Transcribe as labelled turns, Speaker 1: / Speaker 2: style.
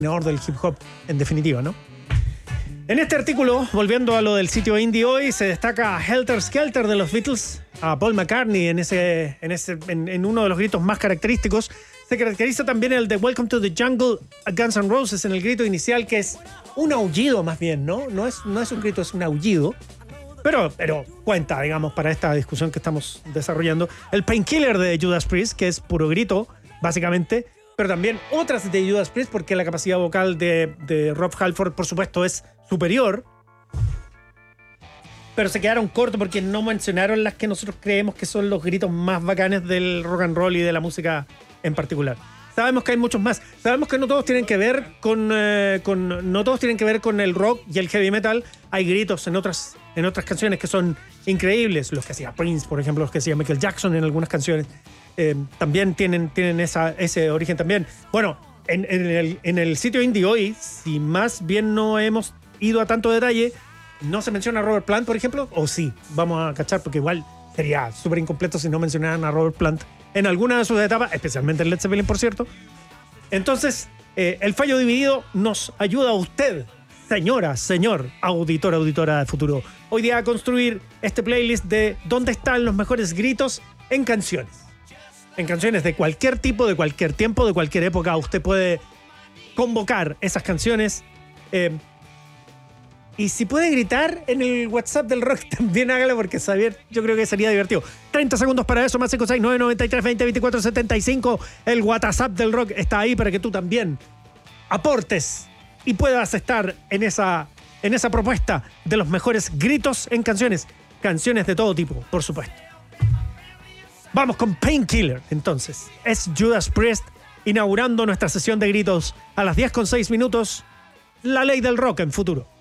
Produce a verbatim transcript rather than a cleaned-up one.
Speaker 1: del hip hop en definitiva, ¿no? En este artículo, volviendo a lo del sitio indie hoy, se destaca a Helter Skelter de los Beatles, a Paul McCartney en, ese, en, ese, en, en uno de los gritos más característicos. Se caracteriza también el de Welcome to the Jungle a Guns N' Roses en el grito inicial, que es un aullido más bien, ¿no? No es, no es un grito, es un aullido. Pero, pero cuenta, digamos, para esta discusión que estamos desarrollando. El Painkiller de Judas Priest, que es puro grito, básicamente. Pero también otras de Judas Priest, porque la capacidad vocal de, de Rob Halford, por supuesto, es superior. Pero se quedaron cortos porque no mencionaron las que nosotros creemos que son los gritos más bacanes del rock and roll y de la música en particular. Sabemos que hay muchos más. Sabemos que no todos tienen que ver con, eh, con no todos tienen que ver con el rock y el heavy metal. Hay gritos en otras, en otras canciones que son increíbles. Los que hacía Prince, por ejemplo, los que hacía Michael Jackson en algunas canciones. Eh, también tienen, tienen esa, ese origen también. Bueno, en, en, el, en el sitio indie hoy, si más bien no hemos ido a tanto detalle, no se menciona a Robert Plant, por ejemplo, o sí, vamos a cachar, porque igual sería súper incompleto si no mencionaran a Robert Plant en alguna de sus etapas, especialmente en Led Zeppelin, por cierto. Entonces, eh, el fallo dividido nos ayuda a usted, señora, señor, auditor, auditora de futuro, hoy día a construir este playlist de dónde están los mejores gritos en canciones. En canciones de cualquier tipo, de cualquier tiempo, de cualquier época. Usted puede convocar esas canciones. Eh, y si puede gritar en el WhatsApp del rock, también hágalo, porque Xavier, yo creo que sería divertido. treinta segundos para eso, más cinco seis nueve nueve tres veinte veinticuatro setenta y cinco. El WhatsApp del rock está ahí para que tú también aportes y puedas estar en esa, en esa propuesta de los mejores gritos en canciones. Canciones de todo tipo, por supuesto. Vamos con Painkiller, entonces. Es Judas Priest inaugurando nuestra sesión de gritos a las diez con seis minutos. La ley del rock en futuro.